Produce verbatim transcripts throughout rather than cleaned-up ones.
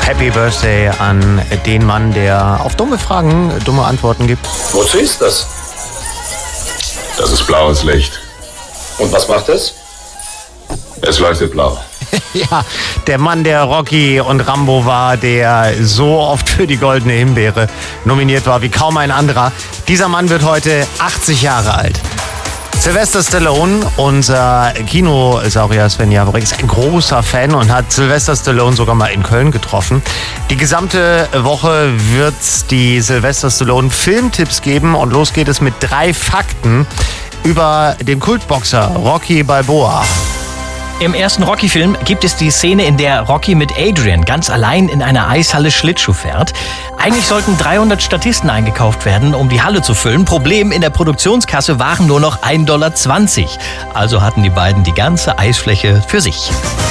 Happy Birthday an den Mann, der auf dumme Fragen dumme Antworten gibt. Wozu ist das? Das ist blaues Licht. Und was macht es? Es leuchtet blau. Ja, der Mann, der Rocky und Rambo war, der so oft für die Goldene Himbeere nominiert war wie kaum ein anderer. Dieser Mann wird heute achtzig Jahre alt. Sylvester Stallone, unser Kinosaurier Sven Javorik, ist ein großer Fan und hat Sylvester Stallone sogar mal in Köln getroffen. Die gesamte Woche wird es die Sylvester Stallone Filmtipps geben und los geht es mit drei Fakten über den Kultboxer Rocky Balboa. Im ersten Rocky-Film gibt es die Szene, in der Rocky mit Adrian ganz allein in einer Eishalle Schlittschuh fährt. Eigentlich sollten dreihundert Statisten eingekauft werden, um die Halle zu füllen. Problem, in der Produktionskasse waren nur noch ein Dollar zwanzig. Also hatten die beiden die ganze Eisfläche für sich.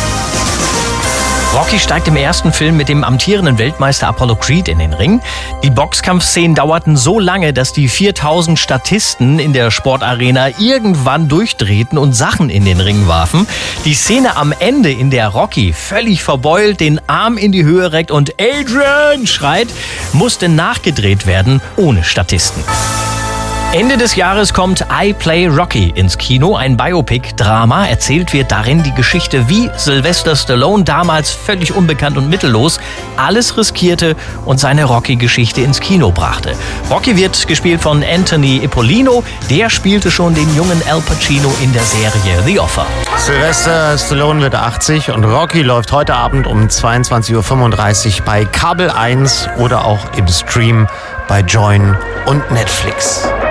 Rocky steigt im ersten Film mit dem amtierenden Weltmeister Apollo Creed in den Ring. Die Boxkampfszenen dauerten so lange, dass die viertausend Statisten in der Sportarena irgendwann durchdrehten und Sachen in den Ring warfen. Die Szene am Ende, in der Rocky völlig verbeult den Arm in die Höhe reckt und Adrian schreit, musste nachgedreht werden ohne Statisten. Ende des Jahres kommt I Play Rocky ins Kino, ein Biopic-Drama. Erzählt wird darin die Geschichte, wie Sylvester Stallone, damals völlig unbekannt und mittellos, alles riskierte und seine Rocky-Geschichte ins Kino brachte. Rocky wird gespielt von Anthony Ippolino, der spielte schon den jungen Al Pacino in der Serie The Offer. Sylvester Stallone wird achtzig und Rocky läuft heute Abend um zweiundzwanzig Uhr fünfunddreißig bei Kabel eins oder auch im Stream bei Join und Netflix.